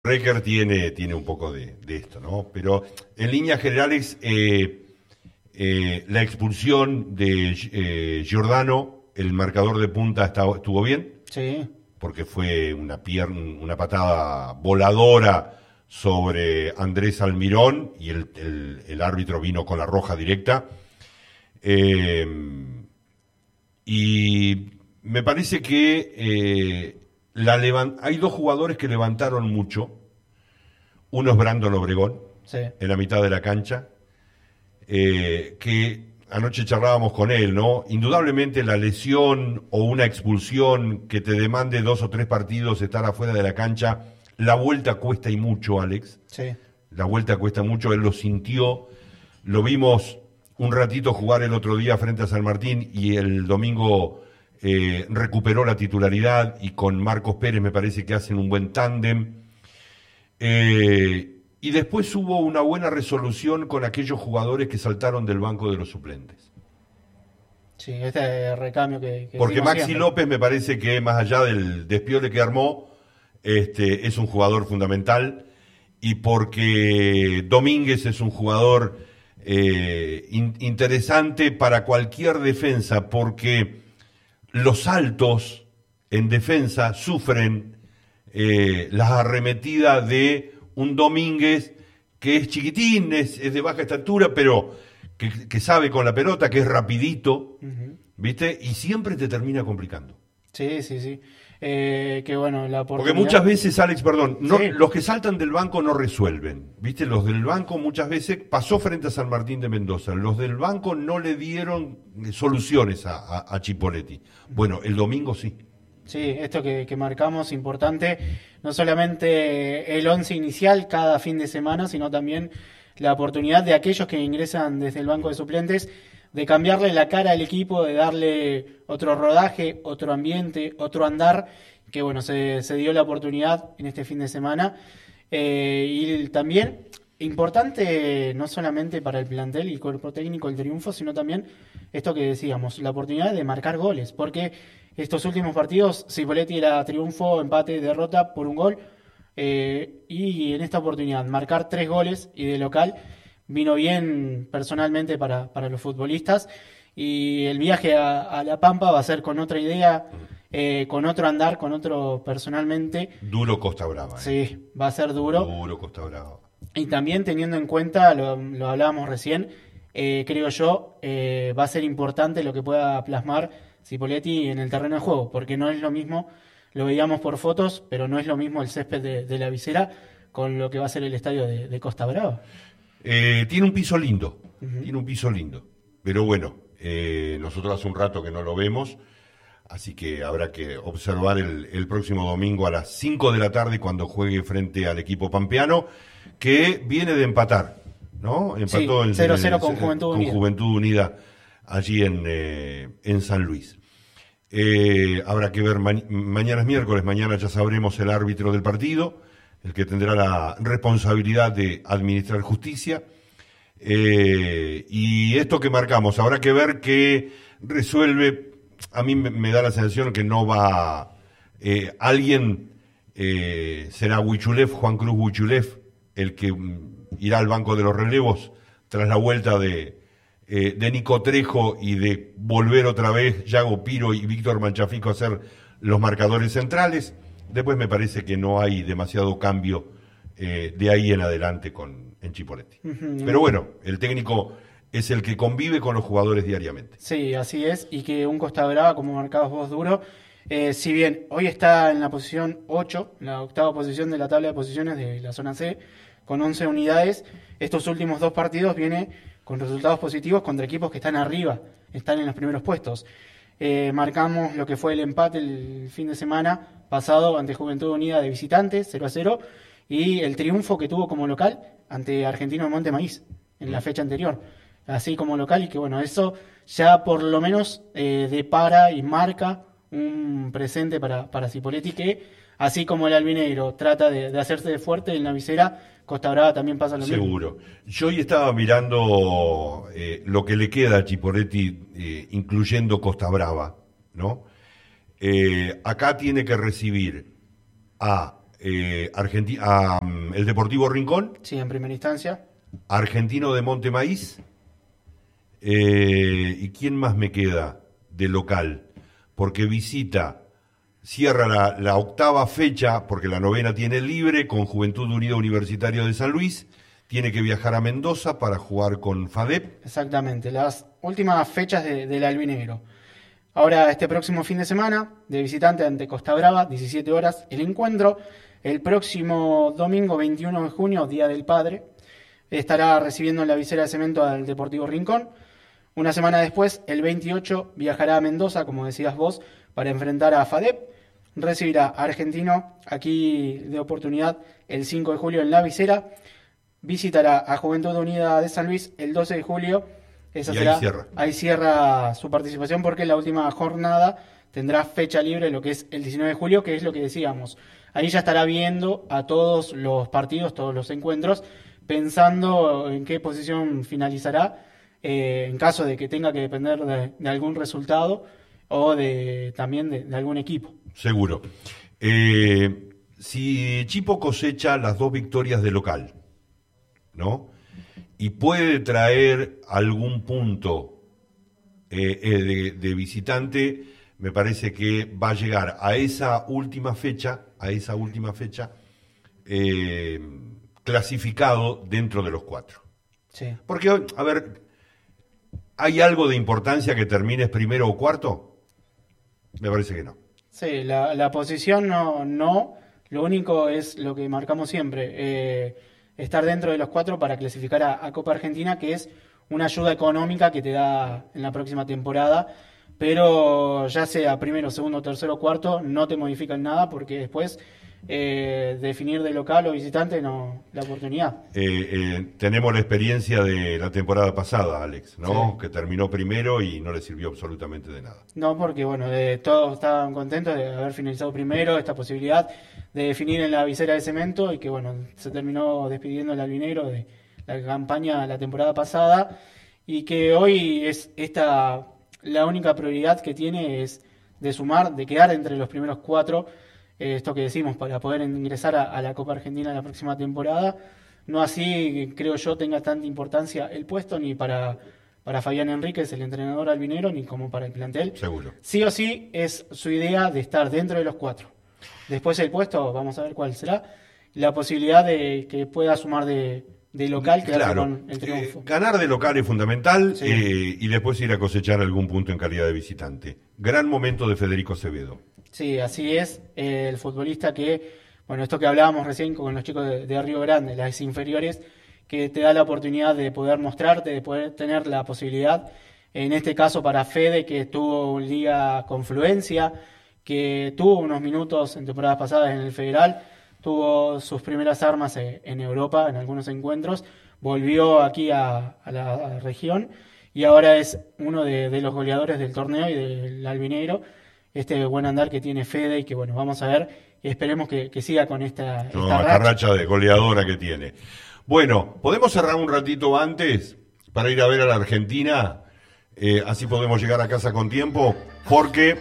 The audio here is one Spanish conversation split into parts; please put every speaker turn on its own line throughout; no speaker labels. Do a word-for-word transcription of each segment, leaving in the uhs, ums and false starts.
Recker tiene, tiene un poco de, de esto, ¿no? Pero en líneas generales, eh, eh, la expulsión de eh, Giordano, el marcador de punta estaba, estuvo bien,
Sí.
porque fue una pierna, una patada voladora sobre Andrés Almirón y el, el, el árbitro vino con la roja directa. Eh, y me parece que eh, la levant- hay dos jugadores que levantaron mucho. Uno es Brandon Obregón,
Sí.
en la mitad de la cancha, eh, que anoche charlábamos con él, ¿no? Indudablemente la lesión o una expulsión que te demande dos o tres partidos estar afuera de la cancha, la vuelta cuesta y mucho, Alex.
Sí.
La vuelta cuesta mucho, él lo sintió, lo vimos un ratito jugar el otro día frente a San Martín y el domingo eh, recuperó la titularidad y con Marcos Pérez me parece que hacen un buen tándem. Eh, y después hubo una buena resolución con aquellos jugadores que saltaron del banco de los suplentes.
Sí, este recambio que, que
Porque
decimos
Maxi
siempre.
López me parece que más allá del despiole que armó, este, es un jugador fundamental y porque Domínguez es un jugador eh, in, interesante para cualquier defensa porque los saltos en defensa sufren eh, las arremetidas de un Domínguez que es chiquitín, es, es de baja estatura, pero que, que sabe con la pelota, que es rapidito,
Ujú.
¿viste? Y siempre te termina complicando.
Sí, sí, sí. Eh, que bueno, la
Porque
oportunidad...
muchas veces, Alex, perdón, no,
Sí.
los que saltan del banco no resuelven. ¿Viste? Los del banco muchas veces pasó frente a San Martín de Mendoza. Los del banco no le dieron soluciones a, a, a Chipoletti. Bueno, el domingo sí.
Sí, esto que, que marcamos, importante, no solamente el once inicial cada fin de semana, sino también la oportunidad de aquellos que ingresan desde el banco de suplentes de cambiarle la cara al equipo, de darle otro rodaje, otro ambiente, otro andar, que bueno, se, se dio la oportunidad en este fin de semana. Eh, y también importante no solamente para el plantel y cuerpo técnico el triunfo, sino también esto que decíamos, la oportunidad de marcar goles, porque estos últimos partidos, Cipolletti era triunfo, empate, derrota por un gol, eh, y en esta oportunidad marcar tres goles y de local vino bien personalmente para, para los futbolistas, y el viaje a, a La Pampa va a ser con otra idea, eh, con otro andar, con otro personalmente.
Duro Costa Brava. ¿eh?
Sí, va a ser duro.
Duro Costa Brava.
Y también teniendo en cuenta, lo, lo hablábamos recién, eh, creo yo, eh, va a ser importante lo que pueda plasmar Cipolletti en el terreno de juego, porque no es lo mismo, lo veíamos por fotos, pero no es lo mismo el césped de, de la Visera con lo que va a ser el estadio de, de Costa Brava.
Eh, tiene un piso lindo,
Ujú.
tiene un piso lindo. Pero bueno, eh, nosotros hace un rato que no lo vemos, así que habrá que observar el, el próximo domingo a las cinco de la tarde cuando juegue frente al equipo pampeano, que viene de empatar, ¿no? Empató
Sí,
en
cero cero
en-
con Juventud
con
Unida.
Juventud Unida allí en, eh, en San Luis. Eh, habrá que ver, ma- mañana es miércoles, mañana ya sabremos el árbitro del partido, el que tendrá la responsabilidad de administrar justicia. Eh, y esto que marcamos, habrá que ver qué resuelve. A mí me, me da la sensación que no va eh, alguien, eh, será Huichulef, Juan Cruz Huichulef, el que mm, irá al banco de los relevos tras la vuelta de, eh, de Nico Trejo y de volver otra vez Yago Piro y Víctor Manchafico a ser los marcadores centrales. Después me parece que no hay demasiado cambio eh, de ahí en adelante con en Chipoletti.
Ujú.
Pero bueno, el técnico es el que convive con los jugadores diariamente.
Sí, así es, y que un Costa Brava, como marcabas vos, duro, eh, si bien hoy está en la posición ocho, la octava posición de la tabla de posiciones de la zona C, con once unidades, estos últimos dos partidos viene con resultados positivos contra equipos que están arriba, están en los primeros puestos. Eh, marcamos lo que fue el empate el fin de semana pasado ante Juventud Unida de visitantes, cero a cero, y el triunfo que tuvo como local ante Argentino de Monte Maíz en la fecha anterior, así como local, y que bueno, eso ya por lo menos eh, depara y marca un presente para, para Cipolletti, que así como el albinegro trata de, de hacerse fuerte en la visera, Costa Brava también pasa lo mismo.
Seguro. Yo hoy estaba mirando eh, lo que le queda a Chipoletti, eh, incluyendo Costa Brava, ¿no? Eh, acá tiene que recibir a eh, Argenti- a um, el Deportivo Rincón.
Sí, en primera instancia.
Argentino de Monte Maíz. Eh, ¿Y quién más me queda de local? Porque visita, cierra la, la octava fecha, porque la novena tiene libre, con Juventud Unida Universitario de San Luis. Tiene que viajar a Mendoza para jugar con FADEP.
Exactamente, las últimas fechas de, del albinegro. Ahora, este próximo fin de semana, de visitante ante Costa Brava, diecisiete horas, el encuentro. El próximo domingo, veintiuno de junio, Día del Padre, estará recibiendo en la visera de cemento al Deportivo Rincón. Una semana después, el veintiocho, viajará a Mendoza, como decías vos, para enfrentar a FADEP. Recibirá a Argentino, aquí de oportunidad, el cinco de julio en la visera. Visitará a Juventud Unida de San Luis el doce de julio. Esa
y
será,
ahí cierra.
Ahí cierra su participación, porque en la última jornada tendrá fecha libre, lo que es el diecinueve de julio, que es lo que decíamos. Ahí ya estará viendo a todos los partidos, todos los encuentros, pensando en qué posición finalizará, eh, en caso de que tenga que depender de, de algún resultado o de también de, de algún equipo.
Seguro. Eh, si Chipo cosecha las dos victorias de local, ¿no? Y puede traer algún punto eh, eh, de, de visitante, me parece que va a llegar a esa última fecha, a esa última fecha, eh, clasificado dentro de los cuatro.
Sí.
Porque, a ver, ¿hay algo de importancia que termines primero o cuarto? Me parece que no.
Sí, la, la posición no, no, lo único es lo que marcamos siempre, eh, estar dentro de los cuatro para clasificar a, a Copa Argentina, que es una ayuda económica que te da en la próxima temporada, pero ya sea primero, segundo, tercero, cuarto, no te modifican nada, porque después eh, definir de local o visitante no la oportunidad.
Eh, eh, tenemos la experiencia de la temporada pasada, Alex, ¿no? Sí. Que terminó primero y no le sirvió absolutamente de nada.
No, porque bueno, de, todos estaban contentos de haber finalizado primero esta posibilidad de definir en la visera de cemento, y que bueno, se terminó despidiendo el albinegro de la campaña la temporada pasada, y que hoy es esta la única prioridad que tiene, es de sumar, de quedar entre los primeros cuatro, eh, esto que decimos, para poder ingresar a, a la Copa Argentina la próxima temporada. No así, creo yo, tenga tanta importancia el puesto, ni para, para Fabián Enríquez, el entrenador albinegro, ni como para el plantel.
Seguro.
Sí o sí es su idea de estar dentro de los cuatro. Después el puesto, vamos a ver cuál será, la posibilidad de que pueda sumar de, de local, quedarse
claro.
con el triunfo.
Eh, ganar de local es fundamental,
sí.
eh, y después ir a cosechar algún punto en calidad de visitante. Gran momento de Federico Acevedo.
Sí, así es, eh, el futbolista que, bueno, esto que hablábamos recién con los chicos de, de Río Grande, las inferiores, que te da la oportunidad de poder mostrarte, de poder tener la posibilidad, en este caso para Fede, que estuvo en Liga Confluencia, que tuvo unos minutos en temporadas pasadas en el Federal, tuvo sus primeras armas en Europa en algunos encuentros, volvió aquí a, a la región y ahora es uno de, de los goleadores del torneo y del albinegro, este buen andar que tiene Fede, y que bueno, vamos a ver y esperemos que, que siga con esta, esta,
no, esta racha. racha de goleadora que tiene. Bueno, ¿podemos cerrar un ratito antes para ir a ver a la Argentina? Eh, así podemos llegar a casa con tiempo, porque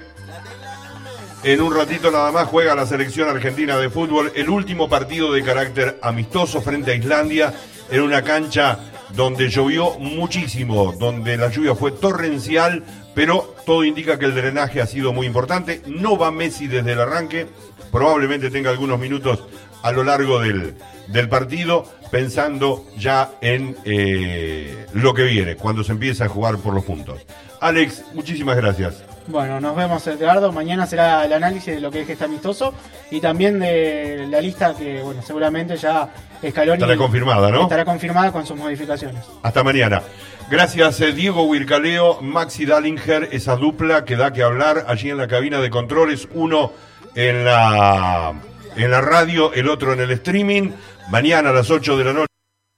en un ratito nada más juega la selección argentina de fútbol el último partido de carácter amistoso frente a Islandia, en una cancha donde llovió muchísimo, donde la lluvia fue torrencial, pero todo indica que el drenaje ha sido muy importante. No va Messi desde el arranque, probablemente tenga algunos minutos a lo largo del, del partido, pensando ya en eh, lo que viene, cuando se empieza a jugar por los puntos. Alex, muchísimas gracias.
Bueno, nos vemos, Edgardo. Mañana será el análisis de lo que es este amistoso y también de la lista que, bueno, seguramente ya Scaloni
estará confirmada, ¿no?
Estará confirmada con sus modificaciones.
Hasta mañana. Gracias, eh, Diego Wircaleo, Maxi Dallinger, esa dupla que da que hablar allí en la cabina de controles, uno en la, en la radio, el otro en el streaming. Mañana a las ocho de la noche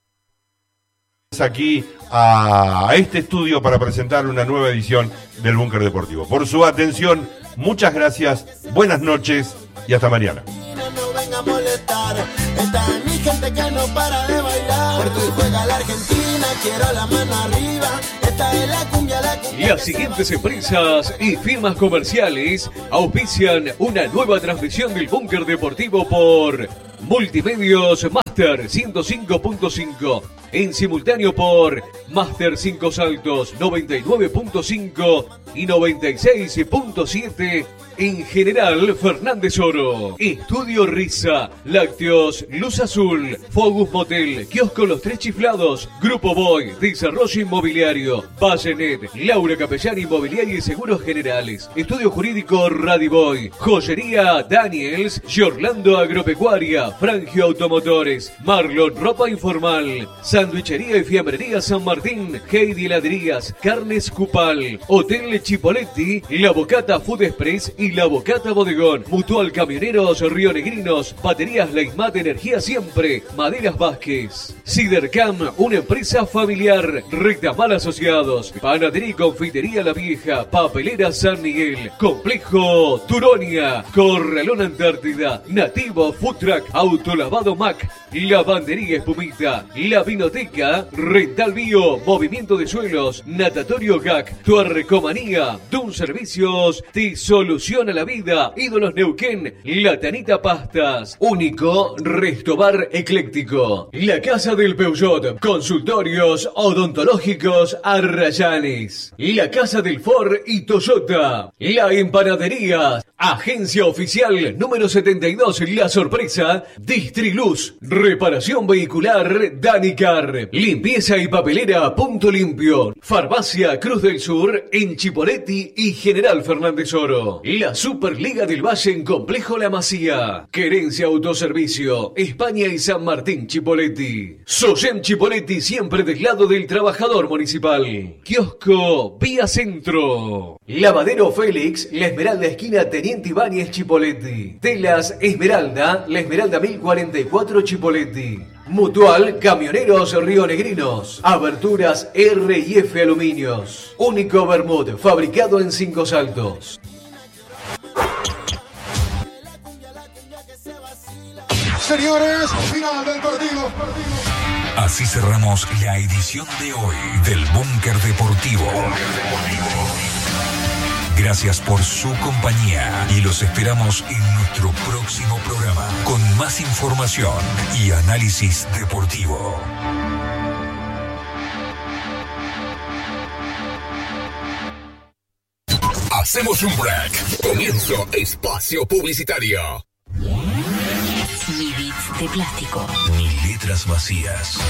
aquí a este estudio para presentar una nueva edición del Búnker Deportivo. Por su atención, muchas gracias, buenas noches y hasta mañana.
No venga a molestar, esta es mi gente que no para de bailar. Porque hoy juega la Argentina, quiero la mano arriba. Esta es la cumbia, la cumbia.
Las siguientes empresas y firmas comerciales auspician una nueva transmisión del Búnker Deportivo por Multimedios Master ciento cinco punto cinco, en simultáneo por Master cinco Saltos noventa y nueve punto cinco y noventa y seis punto siete. En General Fernández Oro. Estudio Risa, Lácteos, Luz Azul, Focus Motel, Kiosco Los Tres Chiflados, Grupo Boy, Desarrollo Inmobiliario, Vallenet, Laura Capellán Inmobiliaria y Seguros Generales, Estudio Jurídico Radiboy, Joyería Daniels, Giorlando Agropecuaria, Frangio Automotores, Marlon Ropa Informal, Sandwichería y Fiambrería San Martín, Heidi Heladerías, Carnes Cupal, Hotel Chipoletti, La Bocata Food Express y La Bocata Bodegón, Mutual Camioneros Rionegrinos, Baterías Leismat Energía Siempre, Maderas Vázquez, Cidercam, una empresa familiar, Rectamal Asociados, Panadería y Confitería La Vieja, Papelera San Miguel, Complejo Turonia, Corralón Antártida, Nativo Food Truck, Autolavado Mac, Lavandería Espumita, La Vinoteca, Rental Bio, Movimiento de Suelos, Natatorio G A C, Tuarcomanía, Dun Servicios, te soluciona la vida, Ídolos Neuquén, La Tanita Pastas, Único Restobar Ecléctico, La Casa del Peugeot, Consultorios Odontológicos Arrayanes, La Casa del Ford y Toyota, La Empanadería, Agencia Oficial número setenta y dos, La Sorpresa, Distriluz, Reparación Vehicular Danicar, Limpieza y Papelera Punto Limpio, Farmacia Cruz del Sur en Chipoletti y General Fernández Oro, la Superliga del Valle en Complejo La Masía, Querencia Autoservicio, España y San Martín Chipoletti, Soyem Chipoletti siempre del lado del trabajador municipal, Kiosco Vía Centro, Lavadero Félix, La Esmeralda esquina Teniente Ibáñez Chipoletti, Telas Esmeralda, La Esmeralda mil cuarenta y cuatro Chipoletti, Mutual Camioneros Rionegrinos, Aberturas R y F Aluminios, Único Bermud, fabricado en Cinco Saltos.
Señores, final del partido.
Así cerramos la edición de hoy del Búnker Deportivo. Gracias por su compañía y los esperamos en nuestro próximo programa con más información y análisis deportivo.
Hacemos un break. Comienzo espacio publicitario.
Ni bits de plástico.
Ni letras vacías.